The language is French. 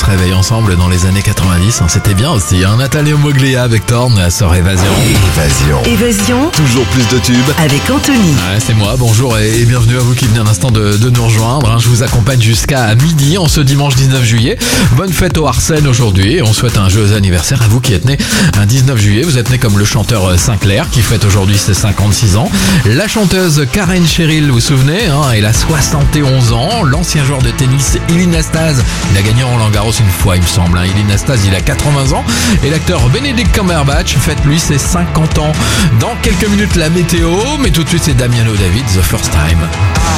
réveille ensemble dans les années 90. C'était bien aussi. Nathalie Moglia avec Thorn sur Évasion. Évasion. Toujours plus de tubes. Avec Anthony. Ouais, c'est moi, bonjour et bienvenue à vous qui venez un instant de nous rejoindre. Je vous accompagne jusqu'à midi en ce dimanche 19 juillet. Bonne fête au Arsène aujourd'hui et on souhaite un joyeux anniversaire à vous qui êtes né un 19 juillet. Vous êtes né comme le chanteur Sinclair qui fête aujourd'hui ses 56 ans. La chanteuse Karen Cheryl, vous vous souvenez, elle a 71 ans. L'ancien joueur de tennis Ilie Nastase, il a gagné Roland Garros une fois il me semble. Ilie Nastase, il a 80 ans. Et l'acteur Benedict Cumberbatch fête lui ses 50 ans. Dans quelques minutes la météo, mais tout de suite c'est Damiano David, The First Time.